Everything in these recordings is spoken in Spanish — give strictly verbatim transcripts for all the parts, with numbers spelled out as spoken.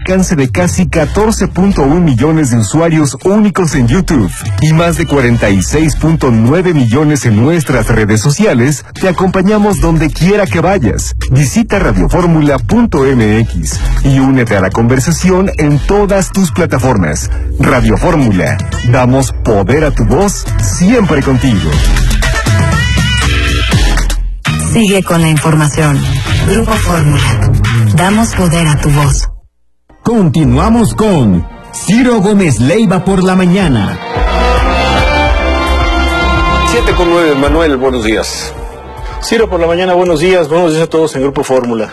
alcance de casi catorce punto uno millones de usuarios únicos en YouTube y más de cuarenta y seis punto nueve millones en nuestras redes sociales, te acompañamos donde quiera que vayas. Visita radioformula punto m x y únete a la conversación en todas tus plataformas. Radio Fórmula, damos poder a tu voz, siempre contigo. Sigue con la información. Grupo Fórmula, damos poder a tu voz. Continuamos con Ciro Gómez Leiva por la mañana. siete con nueve, Manuel, buenos días. Ciro por la mañana, buenos días, buenos días a todos en Grupo Fórmula.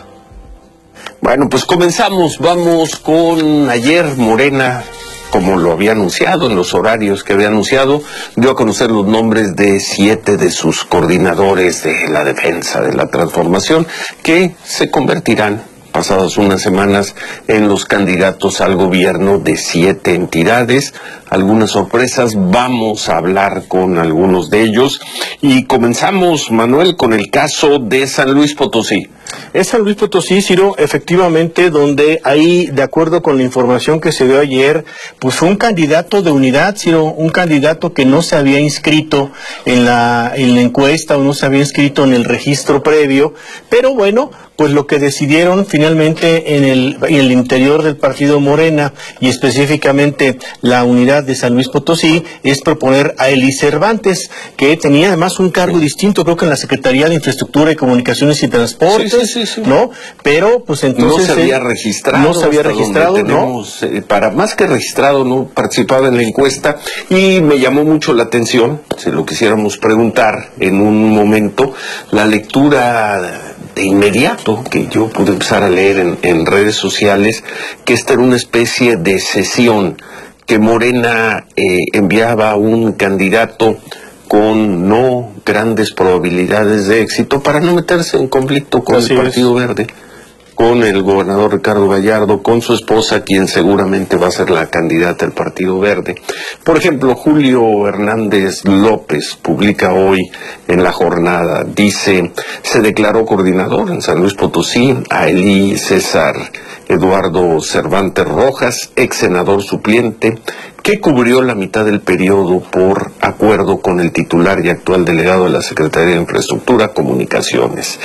Bueno, pues comenzamos, vamos con ayer Morena, como lo había anunciado en los horarios que había anunciado, dio a conocer los nombres de siete de sus coordinadores de la defensa de la transformación, que se convertirán, pasadas unas semanas, en los candidatos al gobierno de siete entidades. Algunas sorpresas, vamos a hablar con algunos de ellos. Y comenzamos, Manuel, con el caso de San Luis Potosí. Es San Luis Potosí, Ciro, efectivamente, donde ahí, de acuerdo con la información que se dio ayer, pues fue un candidato de unidad, Ciro, un candidato que no se había inscrito en la, en la encuesta o no se había inscrito en el registro previo, pero bueno, pues lo que decidieron finalmente en el, en el interior del partido Morena y específicamente la unidad de San Luis Potosí es proponer a Eli Cervantes, que tenía además un cargo distinto, creo que en la Secretaría de Infraestructura y Comunicaciones y Transportes, sí, sí, sí, sí. ¿no? Pero pues entonces... No se había registrado. No se había registrado, tenemos, ¿no? Eh, para más que registrado, no participaba en la encuesta y me llamó mucho la atención, si lo quisiéramos preguntar en un momento, la lectura de inmediato que yo pude empezar a leer en, en redes sociales, que esta era una especie de sesión que Morena eh, enviaba a un candidato con no grandes probabilidades de éxito para no meterse en conflicto con Así el Partido es. Verde, con el gobernador Ricardo Gallardo, con su esposa, quien seguramente va a ser la candidata del Partido Verde. Por ejemplo, Julio Hernández López publica hoy en La Jornada, dice, se declaró coordinador en San Luis Potosí a Eli César Eduardo Cervantes Rojas, ex senador suplente, que cubrió la mitad del periodo por acuerdo con el titular y actual delegado de la Secretaría de Infraestructura, Comunicaciones.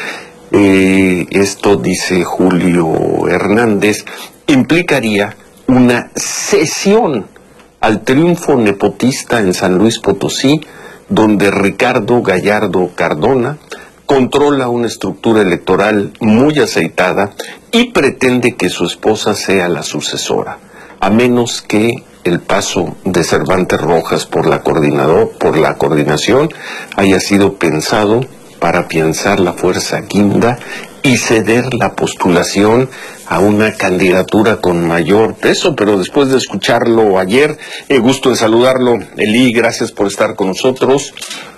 Eh, esto, dice Julio Hernández, implicaría una cesión al triunfo nepotista en San Luis Potosí, donde Ricardo Gallardo Cardona controla una estructura electoral muy aceitada y pretende que su esposa sea la sucesora, a menos que el paso de Cervantes Rojas por la coordinador, por la coordinación haya sido pensado para afianzar la fuerza guinda y ceder la postulación a una candidatura con mayor peso. Pero después de escucharlo ayer, eh, gusto en saludarlo. Eli, gracias por estar con nosotros.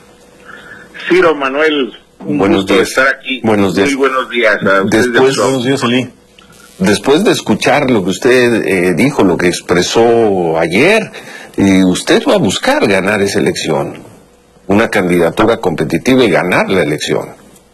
Ciro, Manuel, un buenos gusto días. estar aquí. Buenos días. Muy buenos días. A después, de buenos días, Eli. Después de escuchar lo que usted eh, dijo, lo que expresó ayer, y usted va a buscar ganar esa elección, una candidatura competitiva y ganar la elección.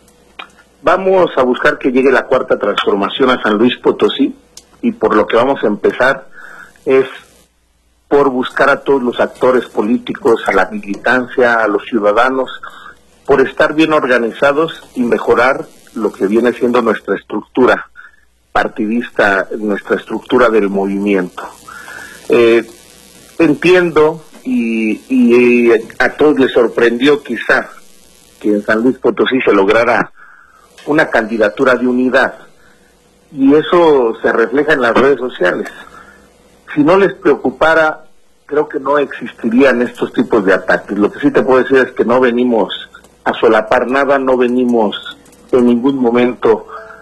Vamos a buscar que llegue la cuarta transformación a San Luis Potosí, y por lo que vamos a empezar es por buscar a todos los actores políticos, a la militancia, a los ciudadanos, por estar bien organizados y mejorar lo que viene siendo nuestra estructura partidista, nuestra estructura del movimiento. Eh, entiendo y, y a todos les sorprendió quizá que en San Luis Potosí se lograra una candidatura de unidad, y eso se refleja en las redes sociales. Si no les preocupara, creo que no existirían estos tipos de ataques. Lo que sí te puedo decir es que no venimos a solapar nada, no venimos en ningún momento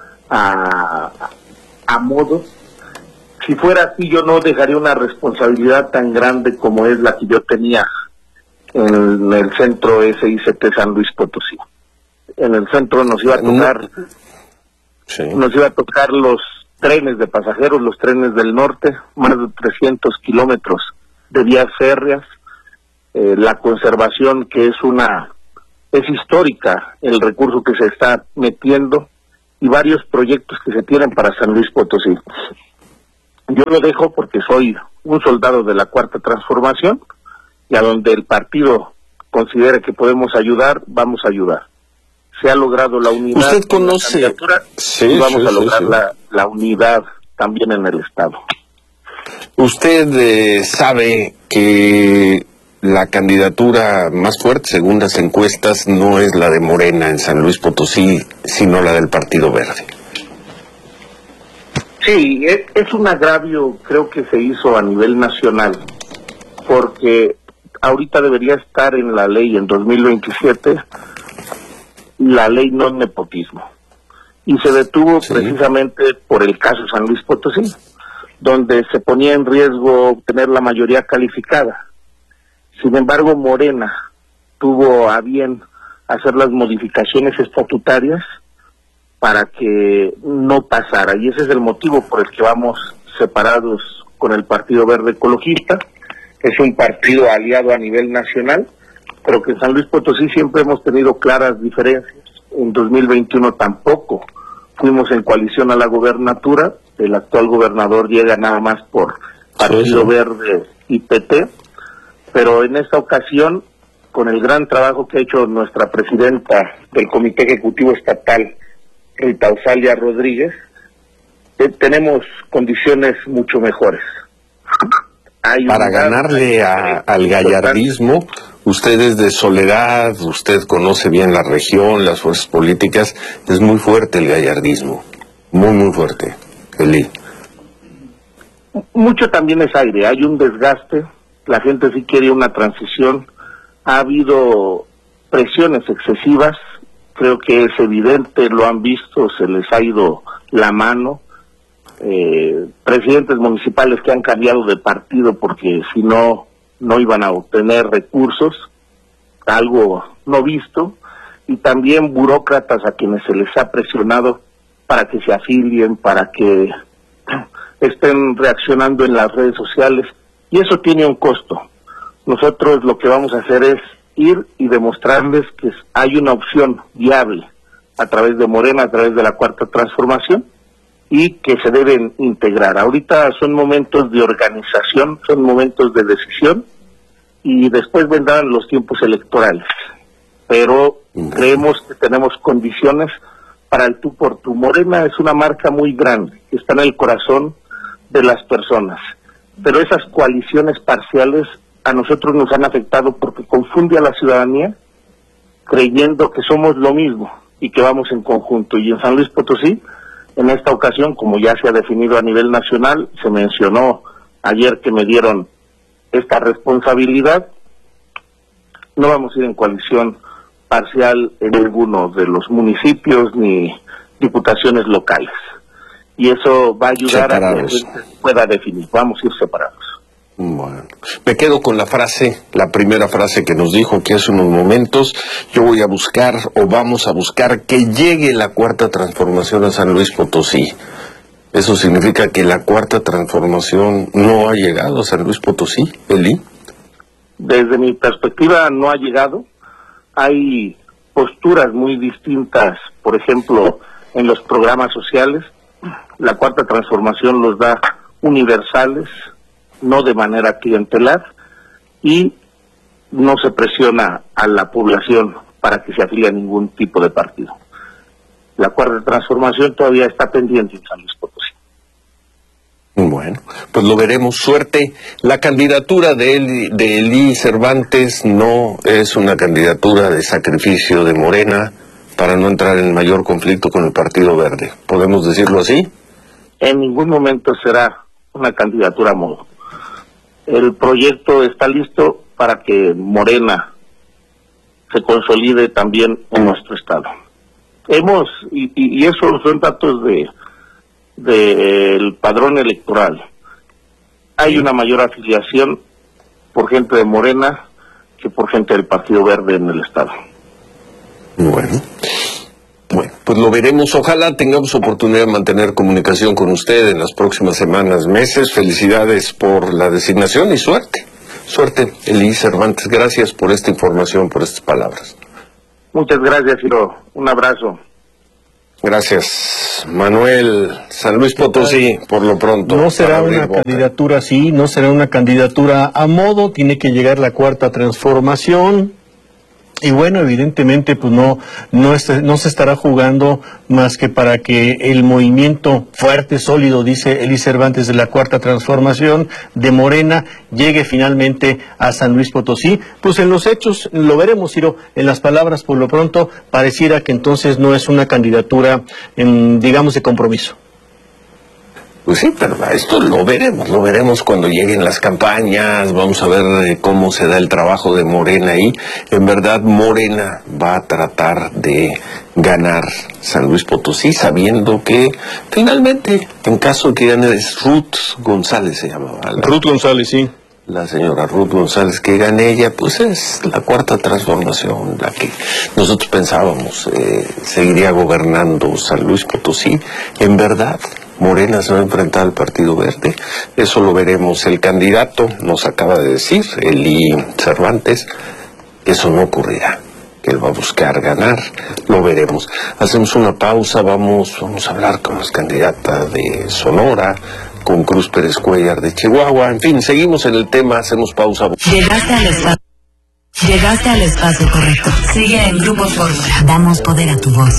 a, a modo. Si fuera así, yo no dejaría una responsabilidad tan grande como es la que yo tenía en el centro S I C T San Luis Potosí. En el centro nos iba a tocar, sí. nos iba a tocar los trenes de pasajeros, los trenes del norte, más de trescientos kilómetros de vías férreas, eh, la conservación, que es una, es histórica el recurso que se está metiendo, y varios proyectos que se tienen para San Luis Potosí. Yo lo dejo porque soy un soldado de la Cuarta Transformación y a donde el partido considere que podemos ayudar, vamos a ayudar. Se ha logrado la unidad. ¿Usted conoce? La candidatura, sí, y vamos sí, a lograr sí, sí. La, la unidad también en el Estado. Usted eh, sabe que la candidatura más fuerte, según las encuestas, no es la de Morena en San Luis Potosí, sino la del Partido Verde. Sí, es, es un agravio, creo que se hizo a nivel nacional, porque ahorita debería estar en la ley en dos mil veintisiete la ley no nepotismo, y se detuvo sí. precisamente por el caso San Luis Potosí, donde se ponía en riesgo obtener la mayoría calificada. Sin embargo, Morena tuvo a bien hacer las modificaciones estatutarias para que no pasara, y ese es el motivo por el que vamos separados con el Partido Verde Ecologista. Es un partido aliado a nivel nacional, pero que en San Luis Potosí siempre hemos tenido claras diferencias. En dos mil veintiuno tampoco fuimos en coalición a la gobernatura, el actual gobernador llega nada más por Partido sí, sí. Verde y P T, pero en esta ocasión, con el gran trabajo que ha hecho nuestra presidenta del Comité Ejecutivo Estatal, Rita Osalia Rodríguez, eh, tenemos condiciones mucho mejores. Hay Para ganarle a, al gallardismo, usted es de Soledad, usted conoce bien la región, las fuerzas políticas, es muy fuerte el gallardismo, muy muy fuerte, Eli. Mucho también es aire, hay un desgaste, la gente sí quiere una transición, ha habido presiones excesivas, creo que es evidente, lo han visto, se les ha ido la mano, eh, presidentes municipales que han cambiado de partido porque si no, no iban a obtener recursos, algo no visto, y también burócratas a quienes se les ha presionado para que se afilien, para que estén reaccionando en las redes sociales, y eso tiene un costo. Nosotros lo que vamos a hacer es ir y demostrarles que hay una opción viable a través de Morena, a través de la Cuarta Transformación, y que se deben integrar. Ahorita son momentos de organización, son momentos de decisión, y después vendrán los tiempos electorales. Pero creemos que tenemos condiciones para el tú por tú. Morena es una marca muy grande, que está en el corazón de las personas, pero esas coaliciones parciales a nosotros nos han afectado porque confunde a la ciudadanía creyendo que somos lo mismo y que vamos en conjunto. Y en San Luis Potosí, en esta ocasión, como ya se ha definido a nivel nacional, se mencionó ayer que me dieron esta responsabilidad, no vamos a ir en coalición parcial en ninguno de los municipios ni diputaciones locales. Y eso va a ayudar separados. A que la gente pueda definir. Vamos a ir separados. Bueno, me quedo con la frase, la primera frase que nos dijo que hace unos momentos, yo voy a buscar o vamos a buscar que llegue la Cuarta Transformación a San Luis Potosí. ¿Eso significa que la Cuarta Transformación no ha llegado a San Luis Potosí, Eli? Desde mi perspectiva no ha llegado. Hay posturas muy distintas, por ejemplo, en los programas sociales. La Cuarta Transformación los da universales, no de manera clientelar, y no se presiona a la población para que se afilie a ningún tipo de partido. La Cuarta Transformación todavía está pendiente en San Luis Potosí. Bueno, pues lo veremos. Suerte. La candidatura de Eli, de Eli Cervantes no es una candidatura de sacrificio de Morena para no entrar en mayor conflicto con el Partido Verde. ¿Podemos decirlo así? En ningún momento será una candidatura a modo. El proyecto está listo para que Morena se consolide también en nuestro estado. Hemos, y, y, y esos son datos de del padrón electoral. Hay una mayor afiliación por gente de Morena que por gente del Partido Verde en el estado. Bueno. Bueno, pues lo veremos. Ojalá tengamos oportunidad de mantener comunicación con usted en las próximas semanas, meses. Felicidades por la designación y suerte. Suerte, Eli Cervantes. Gracias por esta información, por estas palabras. Muchas gracias, Ciro. Un abrazo. Gracias, Manuel. San Luis Potosí, por lo pronto. No será una candidatura así, no será una candidatura a modo, tiene que llegar la cuarta transformación. Y bueno, evidentemente, pues no, no, este, no se estará jugando más que para que el movimiento fuerte, sólido, dice Elie Cervantes, de la cuarta transformación de Morena, llegue finalmente a San Luis Potosí. Pues en los hechos lo veremos, Ciro. En las palabras, por lo pronto, pareciera que entonces no es una candidatura, en, digamos, de compromiso. Pues sí, pero esto lo veremos, lo veremos cuando lleguen las campañas, vamos a ver eh, cómo se da el trabajo de Morena ahí. En verdad, Morena va a tratar de ganar San Luis Potosí, sabiendo que finalmente, en caso de que gane, es Ruth González, se llamaba. ¿La? Ruth González, sí. La señora Ruth González, que gane ella, pues es la cuarta transformación, la que nosotros pensábamos eh, seguiría gobernando San Luis Potosí. En verdad, Morena se va a enfrentar al Partido Verde, eso lo veremos. El candidato nos acaba de decir, Elie Cervantes, que eso no ocurrirá, que él va a buscar ganar, lo veremos. Hacemos una pausa, vamos, vamos a hablar con las candidatas de Sonora, con Cruz Pérez Cuellar de Chihuahua, en fin, seguimos en el tema, hacemos pausa. Llegaste al espacio. Llegaste al espacio correcto. Sigue en Grupo Fórmula. Damos poder a tu voz.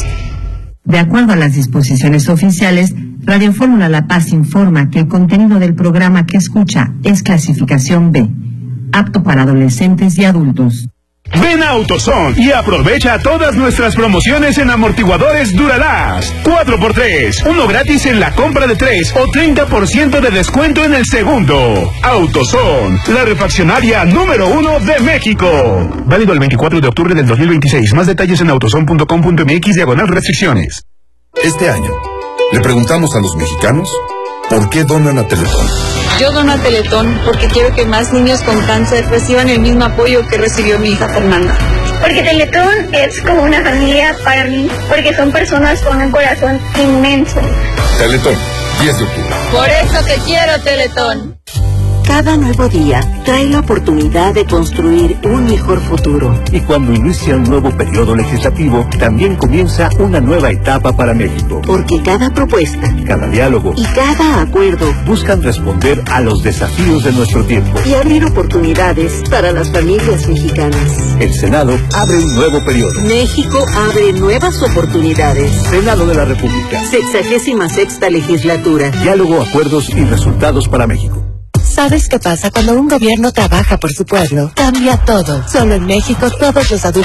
De acuerdo a las disposiciones oficiales, Radio Fórmula La Paz informa que el contenido del programa que escucha es clasificación B, apto para adolescentes y adultos. Ven a AutoZone y aprovecha todas nuestras promociones en amortiguadores Duralast. cuatro por tres, uno gratis en la compra de tres o treinta por ciento de descuento en el segundo. AutoZone, la refaccionaria número uno de México. Válido el veinticuatro de octubre del dos mil veintiséis. Más detalles en autozone punto com punto m x diagonal restricciones. Este año, le preguntamos a los mexicanos por qué donan a Teletón. Yo dono a Teletón porque quiero que más niños con cáncer reciban el mismo apoyo que recibió mi hija Fernanda. Porque Teletón es como una familia para mí, porque son personas con un corazón inmenso. Teletón, diez de octubre. Por eso te quiero, Teletón. Cada nuevo día trae la oportunidad de construir un mejor futuro. Y cuando inicia un nuevo periodo legislativo, también comienza una nueva etapa para México. Porque cada propuesta, cada diálogo y cada acuerdo buscan responder a los desafíos de nuestro tiempo y abrir oportunidades para las familias mexicanas. El Senado abre un nuevo periodo. México abre nuevas oportunidades. Senado de la República. Sexagésima sexta legislatura. Diálogo, acuerdos y resultados para México. ¿Sabes qué pasa cuando un gobierno trabaja por su pueblo? Cambia todo. Solo en México todos los adultos